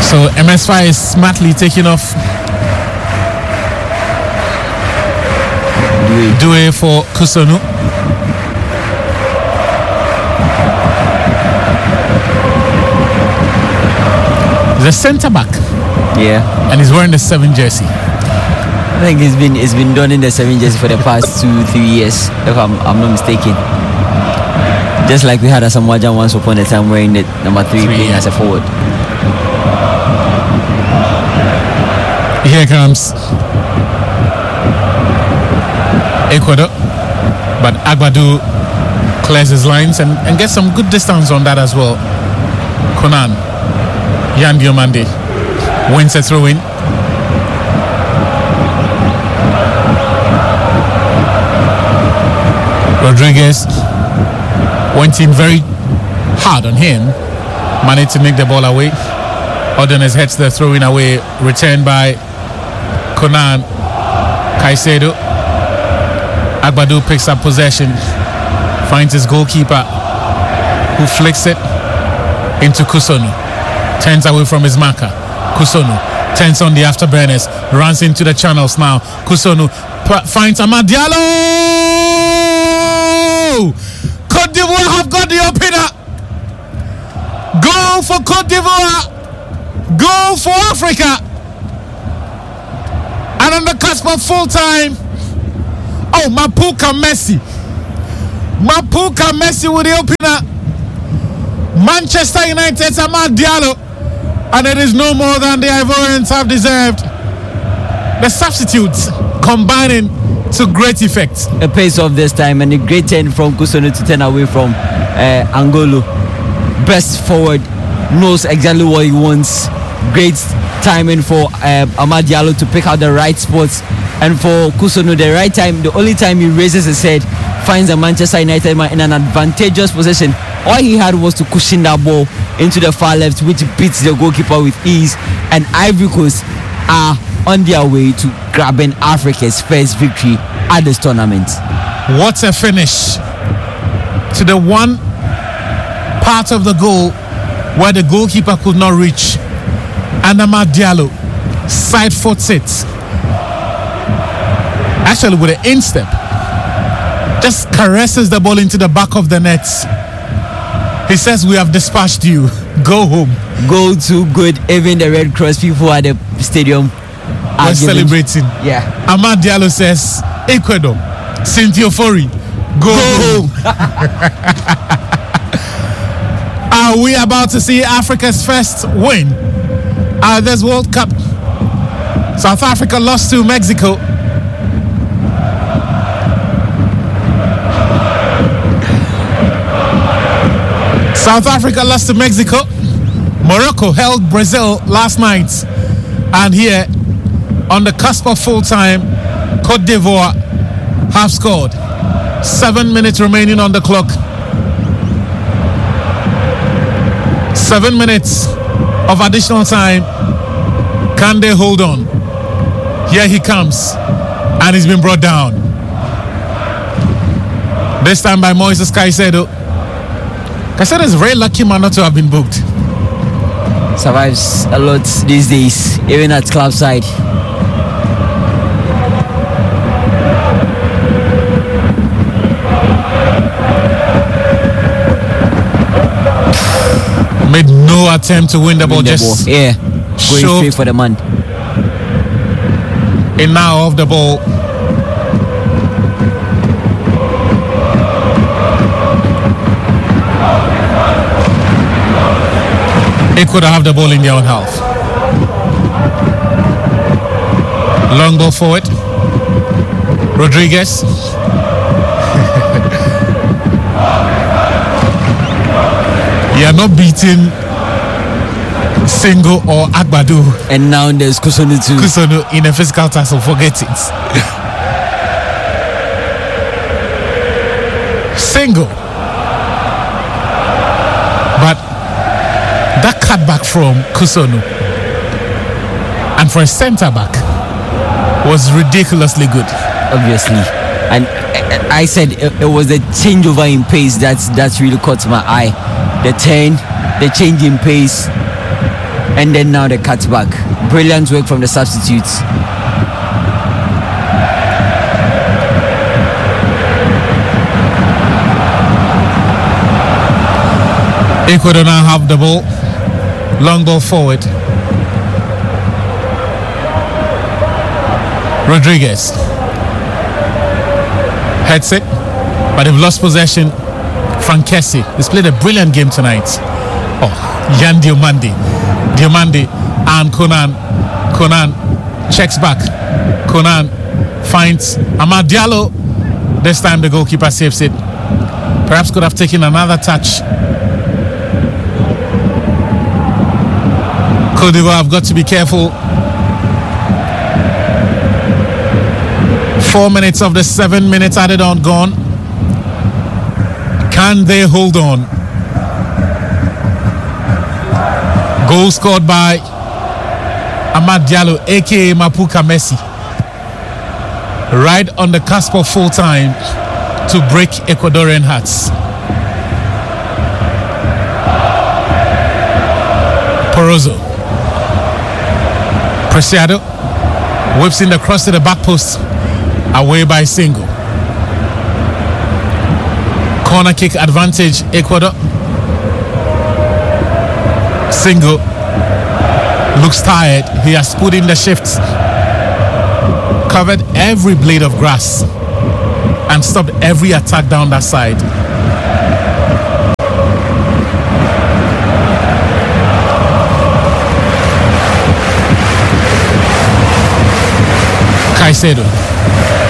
So MS5 is smartly taking off. Due for Kusonu. The centre back. Yeah. And he's wearing the 7 jersey. I think it's been done in the 7 jersey for the past 2-3 years, if I'm not mistaken. Just like we had Asamoah Gyan once upon a time wearing the number 3 playing as a forward. Here comes Ecuador, but Agbadu clears his lines and gets some good distance on that as well. Konan, Yan Diomande wins a throw-in. Rodriguez went in very hard on him, managed to make the ball away. Ordonez heads the throw-in away, returned by Konan. Caicedo. Agbadu picks up possession, finds his goalkeeper, who flicks it into Kusonu. Turns away from his marker. Kusonu turns on the afterburners, runs into the channels now. Kusonu finds Amad Diallo! Côte d'Ivoire have got the opener! Goal for Côte d'Ivoire! Goal for Africa! And on the cusp of full time, oh, Mapuka Messi with the opener. Manchester United's Amad Diallo, and it is no more than the Ivorians have deserved. The substitutes combining to great effect. A pace off this time and a great turn from Kusonu to turn away from Angolo. Best forward, knows exactly what he wants. Great timing for Amad Diallo to pick out the right spots, and for Kusonu the right time, the only time he raises his head, finds a Manchester United man in an advantageous position. All he had was to cushion that ball into the far left, which beats the goalkeeper with ease, and Ivory Coast are on their way to grabbing Africa's first victory at this tournament. What a finish to the one part of the goal where the goalkeeper could not reach. And Amad Diallo side foots it, actually with an instep, just caresses the ball into the back of the net. He says, "We have dispatched you, go home." Goal too good. Even the Red Cross people at the stadium are celebrating. Yeah. Amad Diallo says, "Ecuador, Cynthia Fori, go home." Are we about to see Africa's first win at this World Cup? South Africa lost to Mexico. South Africa lost to Mexico. Morocco held Brazil last night. And here, on the cusp of full time, Côte d'Ivoire have scored. 7 minutes remaining on the clock. 7 minutes of additional time. Can they hold on? Here he comes, and he's been brought down. This time by Moises Caicedo. Caicedo is a very lucky man not to have been booked. Survives a lot these days, even at club side. Made no attempt to win the ball, just yeah, going straight for the man. And now off the ball. They could have the ball in their own half. Long ball forward. Rodriguez. You are not beating Senghor or Agbadu. And now there's Kusonu too. Kusonu in a physical tussle, forget it. Senghor. But that cutback from Kusonu and for a centre back was ridiculously good. Obviously. And I said it was the changeover in pace that's really caught my eye. The turn, the change in pace, and then now the cutback. Brilliant work from the substitutes. Ecuador now have the ball. Long ball forward. Rodriguez heads it, but they've lost possession. Frankesi has played a brilliant game tonight. Oh, Yan Diomande and Conan checks back. Conan finds Amad Diallo. This time the goalkeeper saves it. Perhaps could have taken another touch. Cote d'Ivoire have got to be careful. 4 minutes of the 7 minutes added on gone. Can they hold on? Goal scored by Amad Diallo, aka Mapuka Messi. Right on the cusp of full time to break Ecuadorian hearts. Porozo. Preciado whips in the cross to the back post. Away by Single. Corner kick advantage, Ecuador. Single looks tired. He has put in the shifts. Covered every blade of grass and stopped every attack down that side. Caicedo.